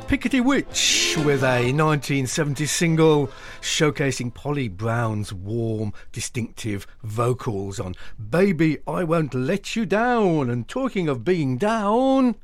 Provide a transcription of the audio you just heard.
Pickety Witch with a 1970 single showcasing Polly Brown's warm, distinctive vocals on Baby I Won't Let You Down. And talking of being down,